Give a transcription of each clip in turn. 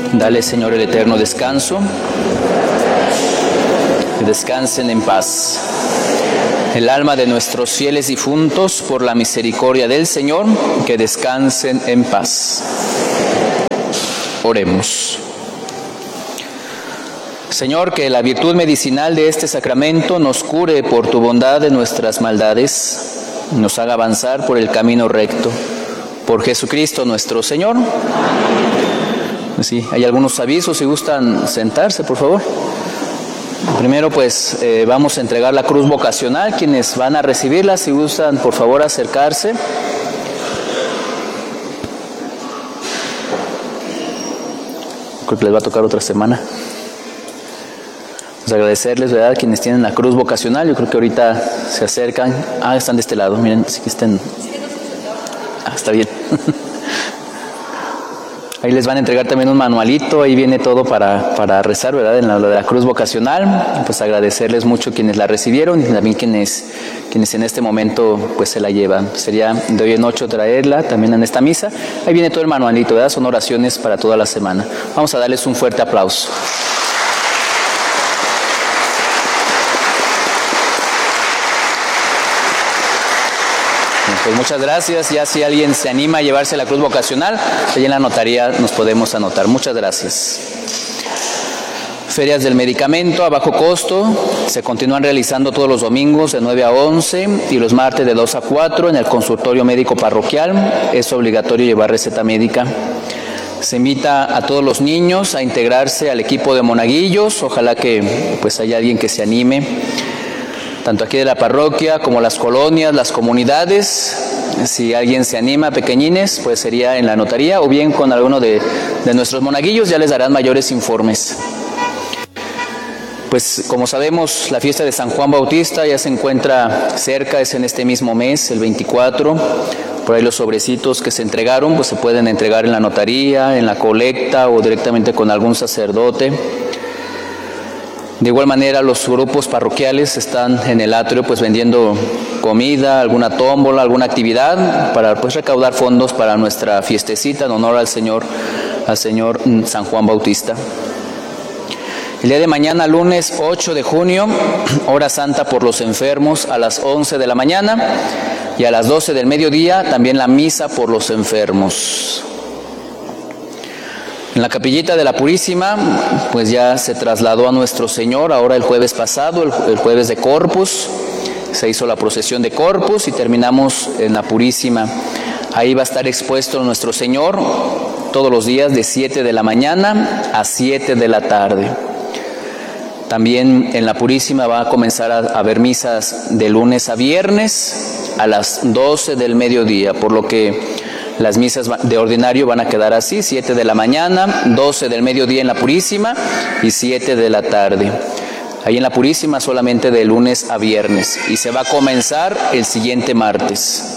Dale, Señor, el eterno descanso. Que descansen en paz. El alma de nuestros fieles difuntos, por la misericordia del Señor, que descansen en paz. Oremos. Señor, que la virtud medicinal de este sacramento nos cure por tu bondad de nuestras maldades, nos haga avanzar por el camino recto. Por Jesucristo nuestro Señor. Sí, hay algunos avisos, si gustan sentarse, por favor. Primero, pues, vamos a entregar la cruz vocacional. Quienes van a recibirla, si gustan, por favor, acercarse. Creo que les va a tocar otra semana. Pues agradecerles, ¿verdad?, quienes tienen la cruz vocacional. Yo creo que ahorita se acercan. Están de este lado, miren, así que estén. Está bien. Ahí les van a entregar también un manualito, ahí viene todo para rezar, ¿verdad?, en la de la cruz vocacional. Pues agradecerles mucho quienes la recibieron y también quienes en este momento pues se la llevan. Sería de hoy en 8 traerla también en esta misa. Ahí viene todo el manualito, ¿verdad? Son oraciones para toda la semana. Vamos a darles un fuerte aplauso. Pues muchas gracias. Ya si alguien se anima a llevarse la cruz vocacional, allí en la notaría nos podemos anotar. Muchas gracias. Ferias del medicamento a bajo costo se continúan realizando todos los domingos de 9 a 11 y los martes de 2 a 4 en el consultorio médico parroquial. Es obligatorio llevar receta médica. Se invita a todos los niños a integrarse al equipo de monaguillos. Ojalá que pues haya alguien que se anime, tanto aquí de la parroquia como las colonias, las comunidades. Si alguien se anima, pequeñines, pues sería en la notaría o bien con alguno de nuestros monaguillos, ya les darán mayores informes. Pues como sabemos, la fiesta de San Juan Bautista ya se encuentra cerca, es en este mismo mes, el 24. Por ahí los sobrecitos que se entregaron, pues se pueden entregar en la notaría, en la colecta o directamente con algún sacerdote. De igual manera, los grupos parroquiales están en el atrio pues vendiendo comida, alguna tómbola, alguna actividad para pues recaudar fondos para nuestra fiestecita en honor al Señor San Juan Bautista. El día de mañana, lunes 8 de junio, hora santa por los enfermos a las 11 de la mañana y a las 12 del mediodía también la misa por los enfermos. En la capillita de la Purísima, pues ya se trasladó a nuestro Señor, ahora el jueves pasado, el jueves de Corpus, se hizo la procesión de Corpus y terminamos en la Purísima. Ahí va a estar expuesto nuestro Señor todos los días de 7 de la mañana a 7 de la tarde. También en la Purísima va a comenzar a haber misas de lunes a viernes a las 12 del mediodía, por lo que las misas de ordinario van a quedar así: 7 de la mañana, 12 del mediodía en la Purísima y 7 de la tarde. Ahí en la Purísima solamente de lunes a viernes y se va a comenzar el siguiente martes.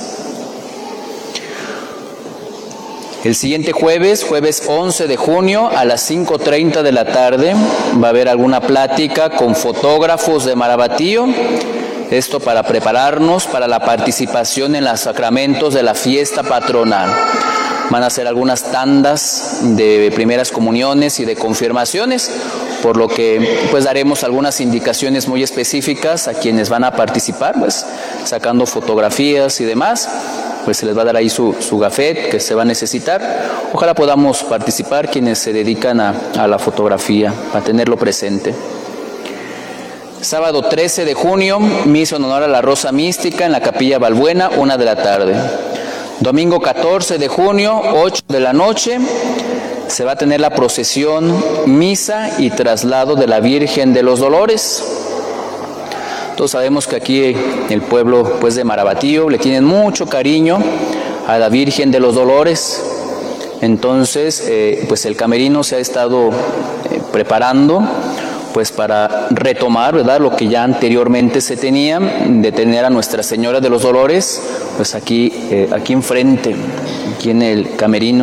El siguiente jueves 11 de junio a las 5:30 de la tarde va a haber alguna plática con fotógrafos de Marabatío. Esto para prepararnos para la participación en los sacramentos de la fiesta patronal. Van a hacer algunas tandas de primeras comuniones y de confirmaciones, por lo que pues daremos algunas indicaciones muy específicas a quienes van a participar, pues sacando fotografías y demás. Pues se les va a dar ahí su gafet que se va a necesitar. Ojalá podamos participar quienes se dedican a la fotografía, para tenerlo presente. Sábado 13 de junio, misa en honor a la Rosa Mística en la Capilla Balbuena, 1 de la tarde. Domingo 14 de junio, 8 de la noche, se va a tener la procesión, misa y traslado de la Virgen de los Dolores. Todos sabemos que aquí el pueblo pues de Marabatío le tienen mucho cariño a la Virgen de los Dolores. Entonces, pues el camerino se ha estado preparando pues para retomar, ¿verdad?, lo que ya anteriormente se tenía, de tener a Nuestra Señora de los Dolores, pues aquí enfrente, aquí en el camerino.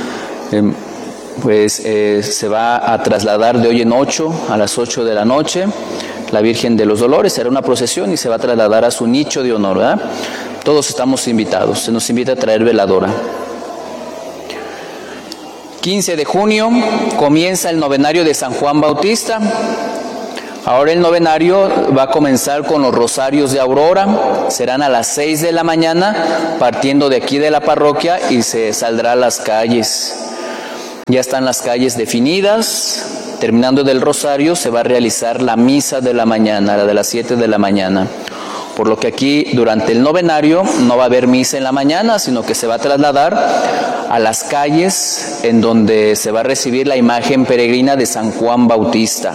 Se va a trasladar de hoy en 8 a las 8 de la noche la Virgen de los Dolores. Será una procesión y se va a trasladar a su nicho de honor, ¿verdad? Todos estamos invitados, se nos invita a traer veladora. 15 de junio comienza el novenario de San Juan Bautista. Ahora el novenario va a comenzar con los rosarios de aurora. Serán a las 6 de la mañana, partiendo de aquí de la parroquia, y se saldrá a las calles. Ya están las calles definidas. Terminando del rosario se va a realizar la misa de la mañana, la de las 7 de la mañana. Por lo que aquí durante el novenario no va a haber misa en la mañana, sino que se va a trasladar a las calles en donde se va a recibir la imagen peregrina de San Juan Bautista.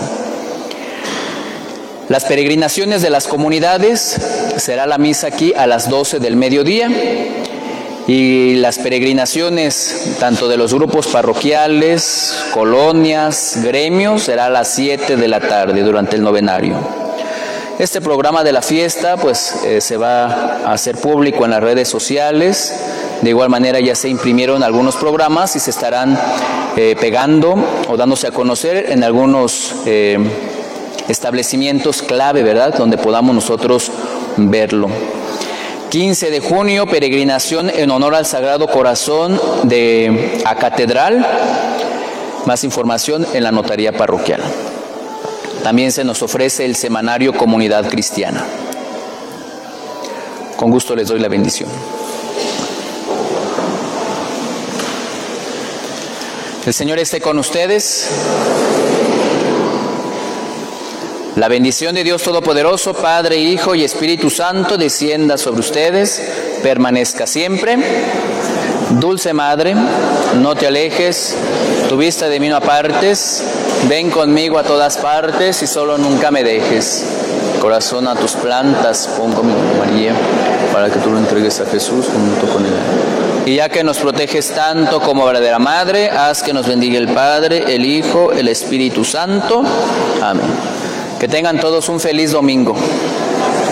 Las peregrinaciones de las comunidades, será la misa aquí a las 12 del mediodía, y las peregrinaciones tanto de los grupos parroquiales, colonias, gremios, será a las 7 de la tarde durante el novenario. Este programa de la fiesta pues se va a hacer público en las redes sociales. De igual manera ya se imprimieron algunos programas y se estarán pegando o dándose a conocer en algunos establecimientos clave, ¿verdad?, donde podamos nosotros verlo. 15 de junio, peregrinación en honor al Sagrado Corazón a Catedral. Más información en la notaría parroquial. También se nos ofrece el semanario Comunidad Cristiana. Con gusto les doy la bendición. El Señor esté con ustedes. La bendición de Dios Todopoderoso, Padre, Hijo y Espíritu Santo, descienda sobre ustedes, permanezca siempre. Dulce Madre, no te alejes, tu vista de mí no apartes, ven conmigo a todas partes y solo nunca me dejes. Corazón a tus plantas, pon conmigo, María, para que tú lo entregues a Jesús junto con él. Y ya que nos proteges tanto como verdadera Madre, haz que nos bendiga el Padre, el Hijo, el Espíritu Santo. Amén. Que tengan todos un feliz domingo.